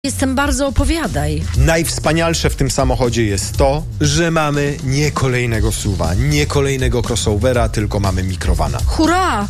Jestem bardzo, opowiadaj. Najwspanialsze w tym samochodzie jest to, że mamy nie kolejnego SUV-a, nie kolejnego crossovera, tylko mamy mikrowana. Hurra!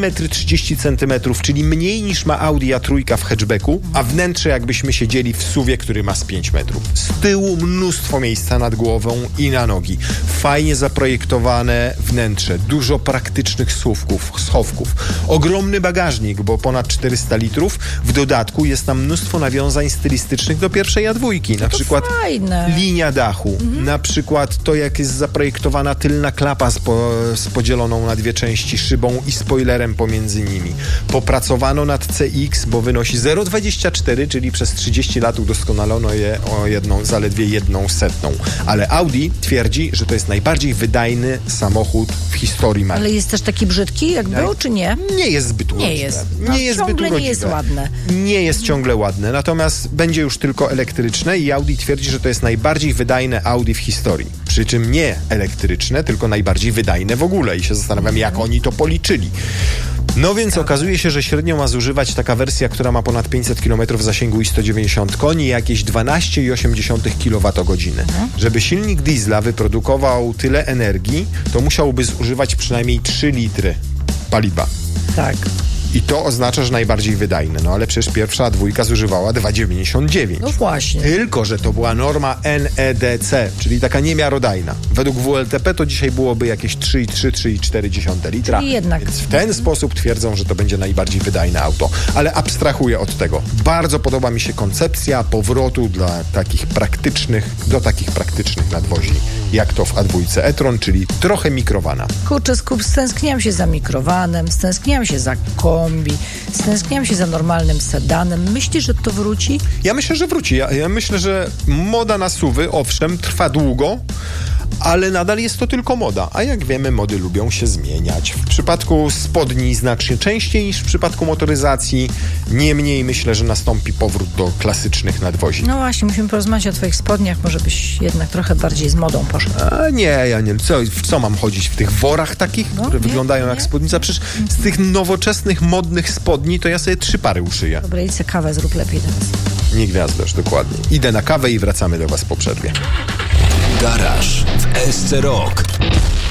4,30 m, czyli mniej niż ma Audi A3 w hatchbacku, a wnętrze jakbyśmy siedzieli w SUV-ie, który ma z 5 metrów. Z tyłu mnóstwo miejsca nad głową i na nogi. Fajnie zaprojektowane wnętrze, dużo praktycznych schowków. Ogromny bagażnik, bo ponad 400 litrów. W dodatku jest tam mnóstwo nawiązań stylistycznych do pierwszej A2. Na przykład fajne. Linia dachu, na przykład to, jak jest zaprojektowana tylna klapa z podzieloną na dwie części szybą i spoilerem pomiędzy nimi. Popracowano nad CX, bo wynosi 0,24, czyli przez 30 lat udoskonalono je o zaledwie 1/100. Ale Audi twierdzi, że to jest najbardziej wydajny samochód w historii marki. Ale jest też taki brzydki, jak był, czy nie? Nie jest zbyt urodziwe. Nie jest ładne. Nie jest ciągle ładne. Natomiast będzie już tylko elektryczne i Audi twierdzi, że to jest najbardziej wydajne Audi w historii. Przy czym nie elektryczne, tylko najbardziej wydajne w ogóle. I się zastanawiam, jak oni to policzyli. No więc okazuje się, że średnio ma zużywać taka wersja, która ma ponad 500 km zasięgu i 190 koni, jakieś 12,8 kWh. Żeby silnik diesla wyprodukował tyle energii, to musiałby zużywać przynajmniej 3 litry paliwa. Tak. I to oznacza, że najbardziej wydajne. No ale przecież pierwsza A2 zużywała 2,99. No właśnie. Tylko że to była norma NEDC, czyli taka niemiarodajna. Według WLTP to dzisiaj byłoby jakieś 3,3-3,4 litra. Czyli jednak. Więc w ten sposób twierdzą, że to będzie najbardziej wydajne auto. Ale abstrahuję od tego. Bardzo podoba mi się koncepcja powrotu do takich praktycznych nadwozi, jak to w A2 e-tron, czyli trochę mikrowana. Kurczę, stęskniłam się za mikrowanem, stęskniłam się za kombi, stęskniłam się za normalnym sedanem. Myślisz, że to wróci? Ja myślę, że wróci. Ja myślę, że moda na SUV-y, owszem, trwa długo, ale nadal jest to tylko moda. A jak wiemy, mody lubią się zmieniać. W przypadku spodni znacznie częściej niż w przypadku motoryzacji. Niemniej myślę, że nastąpi powrót do klasycznych nadwozi. No właśnie, musimy porozmawiać o twoich spodniach. Może byś jednak trochę bardziej z modą poszedł. A nie, ja nie. Co mam chodzić? W tych worach takich, które wyglądają jak spódnica? Przecież z tych nowoczesnych, modnych spodni to ja sobie 3 pary uszyję. Dobra, idź sobie kawę zrób lepiej teraz. Nie gwiazdasz, dokładnie. Idę na kawę i wracamy do was po przerwie. Garaż w SC Rock.